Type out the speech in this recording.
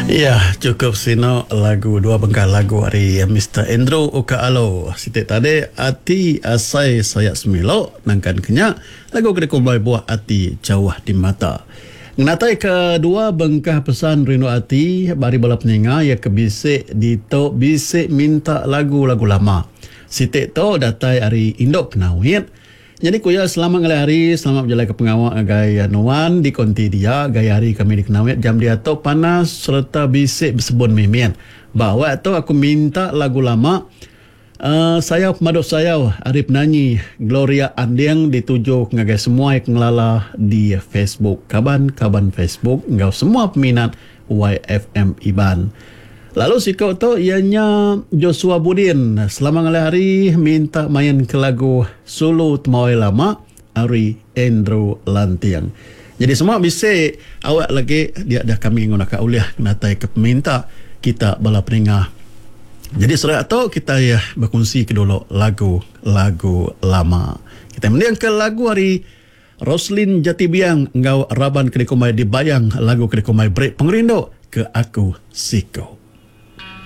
Ya, cukup sino lagu dua bengkah lagu hari Mr. Andrew Ukaalo. Sitik tadi ati asai saya semilo nangkan kenyak lagu kena kumbai buah ati jauh di mata. Ngenatai kedua bengkah pesan rindu ati bari bala peninga ya kebisik dito bisik minta lagu-lagu lama. Sitik to datai hari Indok Kenawit. Jadi kuya selamat ngalai hari, selamat berjalan ke pengawal gaya nuan di konti dia, gaya hari kami di Kenawit, jam dia tu panas serta bisik bersebun mimian. Bahawa tu aku minta lagu lama, saya pemaduk saya, hari penyanyi Gloria Anding dituju ngagai semua yang ngelala di Facebook. Kaban Facebook, ngau semua peminat YFM Iban. Lalu si kau tu ianya Joshua Budin. Selama ngalai hari minta main ke lagu Sulu Temawai Lama hari Andrew Lantiang. Jadi semua bisa awak lagi dia dah kami ngunakan uliah natai ke peminta kita bala peningah. Jadi surat tu kita ya berkongsi ke dulu lagu lama. Kita mending ke lagu hari Roslin Jatibiang ngau Raban Kedikumai dibayang lagu Kedikumai break pengerindu ke aku Siko.